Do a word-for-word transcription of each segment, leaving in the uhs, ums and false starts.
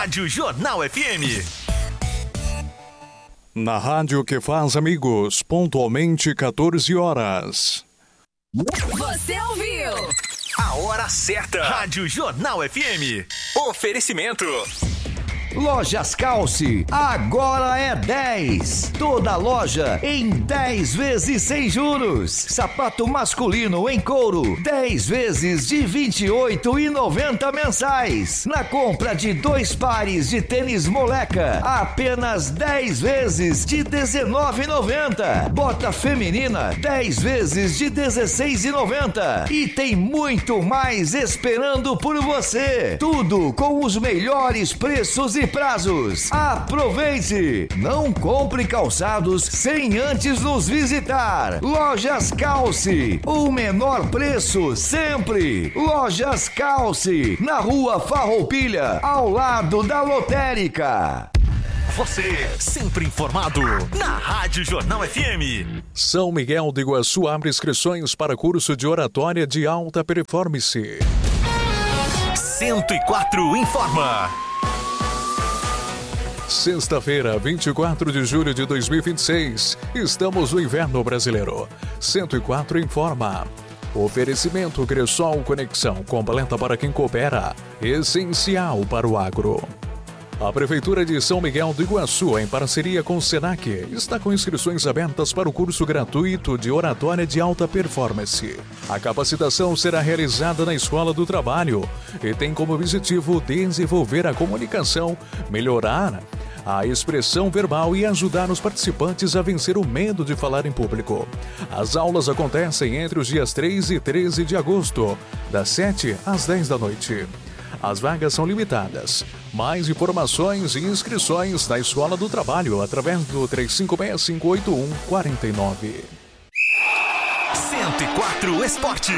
Rádio Jornal F M. Na rádio que faz amigos, pontualmente quatorze horas. Você ouviu? A hora certa. Rádio Jornal F M. Oferecimento. Lojas Calce, agora é dez. Toda loja em dez vezes sem juros. Sapato masculino em couro, dez vezes de vinte e oito reais e noventa centavos mensais. Na compra de dois pares de tênis moleca, apenas dez vezes de dezenove reais e noventa centavos. Bota feminina, dez vezes de dezesseis reais e noventa centavos. E tem muito mais esperando por você. Tudo com os melhores preços e prazos. Aproveite! Não compre calçados sem antes nos visitar. Lojas Calce, o menor preço sempre. Lojas Calce, na Rua Farroupilha, ao lado da lotérica. Você sempre informado na Rádio Jornal F M. São Miguel do Iguaçu abre inscrições para curso de oratória de alta performance. cento e quatro informa. Sexta-feira, vinte e quatro de julho de dois mil e vinte e seis. Estamos no inverno brasileiro. cento e quatro informa. Oferecimento Cressol Conexão completa para quem coopera. Essencial para o agro. A Prefeitura de São Miguel do Iguaçu, em parceria com o Senac, está com inscrições abertas para o curso gratuito de oratória de alta performance. A capacitação será realizada na Escola do Trabalho e tem como objetivo desenvolver a comunicação, melhorar a expressão verbal e ajudar os participantes a vencer o medo de falar em público. As aulas acontecem entre os dias três e treze de agosto, das sete às dez da noite. As vagas são limitadas. Mais informações e inscrições na Escola do Trabalho através do três cinco seis cinco oito um quatro nove. cento e quatro Esportes.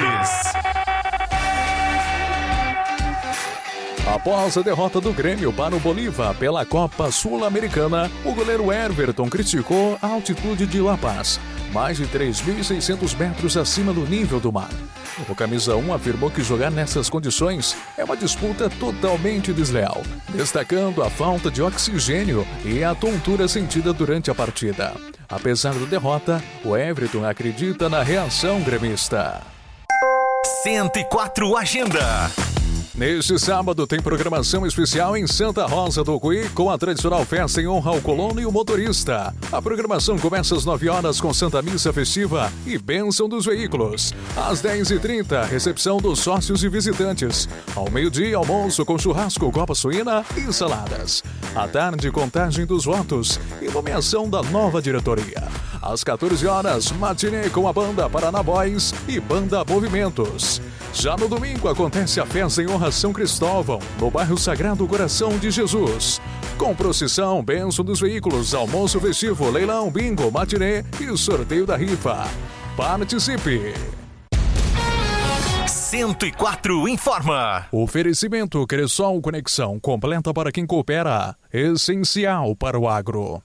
Após a derrota do Grêmio para o Bolívar pela Copa Sul-Americana, o goleiro Everton criticou a altitude de La Paz, mais de três mil e seiscentos metros acima do nível do mar. O camisa um afirmou que jogar nessas condições é uma disputa totalmente desleal, destacando a falta de oxigênio e a tontura sentida durante a partida. Apesar da derrota, o Everton acredita na reação gremista. cento e quatro Agenda. Neste sábado tem programação especial em Santa Rosa do Cuí com a tradicional festa em honra ao colono e o motorista. A programação começa às nove horas com Santa Missa Festiva e bênção dos veículos. Às dez e trinta, recepção dos sócios e visitantes. Ao meio-dia, almoço com churrasco, copa suína e saladas. À tarde, contagem dos votos e nomeação da nova diretoria. Às quatorze horas, matinê com a banda Paraná Boys e banda Movimentos. Já no domingo acontece a festa em honra a São Cristóvão, no bairro Sagrado Coração de Jesus. Com procissão, bênção dos veículos, almoço festivo, leilão, bingo, matinê e sorteio da rifa. Participe! cento e quatro informa. Oferecimento Cressol Conexão completa para quem coopera. Essencial para o agro.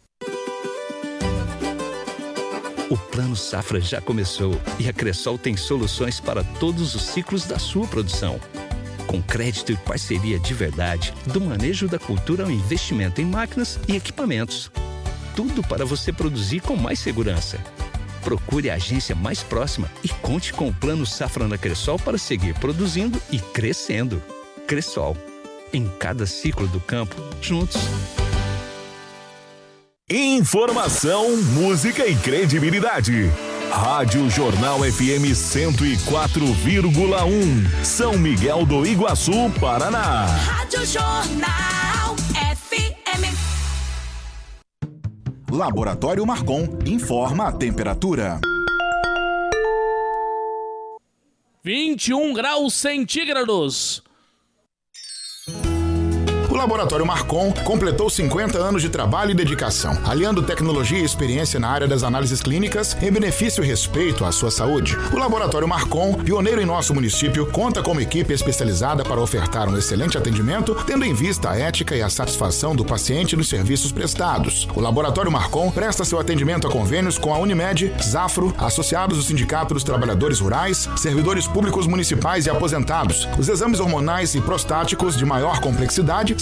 O Plano Safra já começou e a Cressol tem soluções para todos os ciclos da sua produção. Com crédito e parceria de verdade, do manejo da cultura ao investimento em máquinas e equipamentos. Tudo para você produzir com mais segurança. Procure a agência mais próxima e conte com o Plano Safra na Cressol para seguir produzindo e crescendo. Cressol. Em cada ciclo do campo, juntos. Informação, música e credibilidade. Rádio Jornal F M cento e quatro vírgula um. São Miguel do Iguaçu, Paraná. Rádio Jornal F M. Laboratório Marcon informa a temperatura. vinte e um graus centígrados. O Laboratório Marcon completou cinquenta anos de trabalho e dedicação, aliando tecnologia e experiência na área das análises clínicas em benefício e respeito à sua saúde. O Laboratório Marcon, pioneiro em nosso município, conta com uma equipe especializada para ofertar um excelente atendimento, tendo em vista a ética e a satisfação do paciente nos serviços prestados. O Laboratório Marcon presta seu atendimento a convênios com a Unimed, Zafro, associados do Sindicato dos Trabalhadores Rurais, servidores públicos municipais e aposentados. Os exames hormonais e prostáticos de maior complexidade são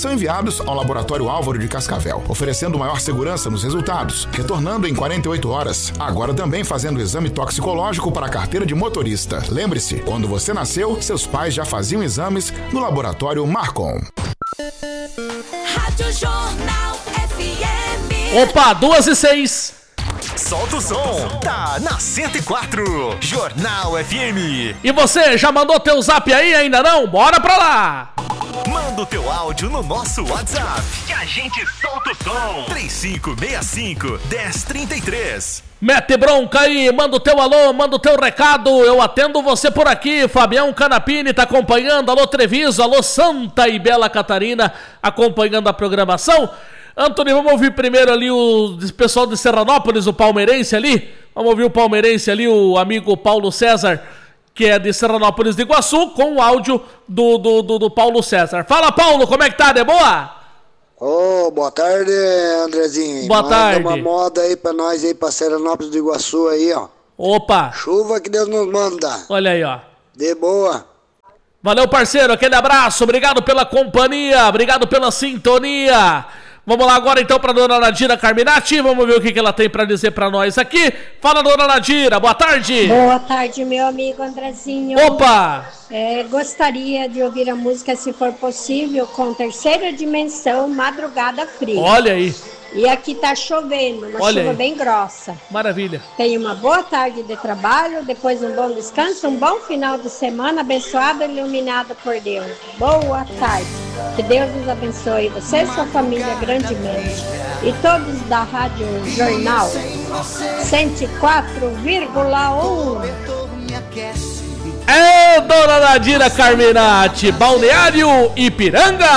são enviados ao Laboratório Álvaro de Cascavel, oferecendo maior segurança nos resultados, retornando em quarenta e oito horas. Agora também fazendo exame toxicológico para a carteira de motorista. Lembre-se, quando você nasceu, seus pais já faziam exames no Laboratório Marcon. Rádio Jornal F M. Opa, duas e seis. Solta o som, tá na cento e quatro, Jornal F M. E você, já mandou teu zap aí, ainda não? Bora pra lá! Manda o teu áudio no nosso WhatsApp, que a gente solta o som. três cinco seis cinco, um zero três três. Mete bronca aí, manda o teu alô, manda o teu recado, eu atendo você por aqui. Fabião Canapini tá acompanhando, alô Treviso, alô Santa e Bela Catarina, acompanhando a programação. Antônio, vamos ouvir primeiro ali o pessoal de Serranópolis, o palmeirense ali. Vamos ouvir o palmeirense ali, o amigo Paulo César, que é de Serranópolis de Iguaçu, com o áudio do, do, do, do Paulo César. Fala, Paulo, como é que tá? De boa? Ô, oh, boa tarde, Andrezinho. Boa Manda tarde. uma moda aí pra nós aí, pra Serranópolis do Iguaçu aí, ó. Opa. Chuva que Deus nos manda. Olha aí, ó. De boa. Valeu, parceiro, aquele abraço, obrigado pela companhia, obrigado pela sintonia. Vamos lá agora então para dona Nadira Carminati, vamos ver o que, que ela tem para dizer para nós aqui. Fala, dona Nadira, boa tarde. Boa tarde, meu amigo Andrezinho. Opa! É, gostaria de ouvir a música, se for possível, com Terceira Dimensão, Madrugada Fria. Olha aí. E aqui tá chovendo, uma Olha chuva aí. bem grossa. Maravilha. Tenha uma boa tarde de trabalho, depois um bom descanso, um bom final de semana, abençoado e iluminado por Deus. Boa tarde. Que Deus nos abençoe, você e sua família grandemente. E todos da Rádio Jornal cento e quatro vírgula um. É, dona Nadira Carminati, Balneário Ipiranga.